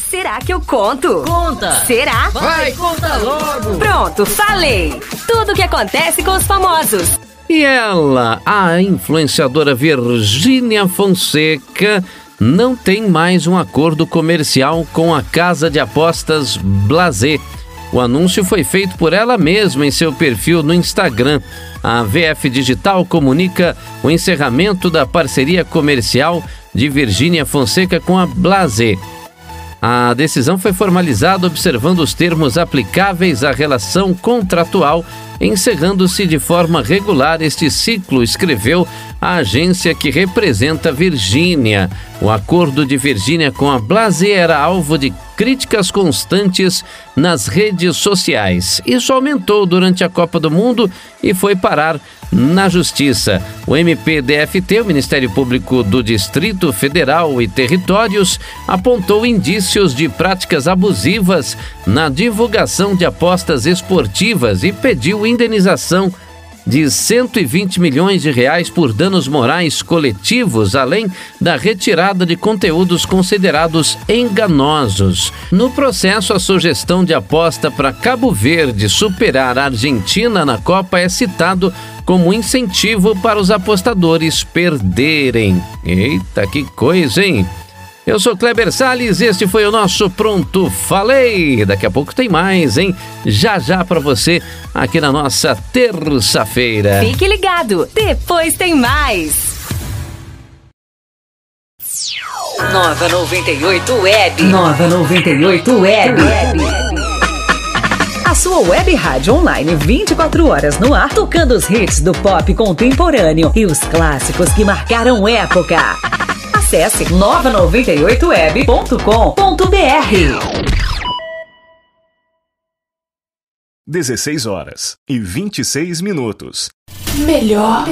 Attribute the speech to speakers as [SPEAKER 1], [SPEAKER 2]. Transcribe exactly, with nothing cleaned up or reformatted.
[SPEAKER 1] Será que eu conto?
[SPEAKER 2] Conta!
[SPEAKER 1] Será?
[SPEAKER 2] Vai, conta logo!
[SPEAKER 1] Pronto, falei! Tudo o que acontece com os famosos.
[SPEAKER 3] E ela, a influenciadora Virgínia Fonseca, não tem mais um acordo comercial com a casa de apostas Blasé. O anúncio foi feito por ela mesma em seu perfil no Instagram. A V F Digital comunica o encerramento da parceria comercial de Virgínia Fonseca com a Blasé. A decisão foi formalizada observando os termos aplicáveis à relação contratual, encerrando-se de forma regular este ciclo, escreveu a agência que representa Virgínia. O acordo de Virgínia com a Blasé era alvo de críticas constantes nas redes sociais. Isso aumentou durante a Copa do Mundo e foi parar na Justiça. O M P D F T, o Ministério Público do Distrito Federal e Territórios, apontou indícios de práticas abusivas na divulgação de apostas esportivas e pediu indenização de cento e vinte milhões de reais por danos morais coletivos, além da retirada de conteúdos considerados enganosos. No processo, a sugestão de aposta para Cabo Verde superar a Argentina na Copa é citado como incentivo para os apostadores perderem. Eita, que coisa, hein? Eu sou Kleber Salles, este foi o nosso Pronto Falei. Daqui a pouco tem mais, hein? Já já pra você aqui na nossa terça-feira.
[SPEAKER 1] Fique ligado, depois tem mais.
[SPEAKER 2] Nova noventa e oito Web.
[SPEAKER 4] Nova noventa e oito Web. A sua web rádio online vinte e quatro horas no ar, tocando os hits do pop contemporâneo e os clássicos que marcaram época. Acesse nova noventa e oito web ponto com ponto br.
[SPEAKER 5] dezesseis horas e vinte e seis minutos.
[SPEAKER 6] Melhor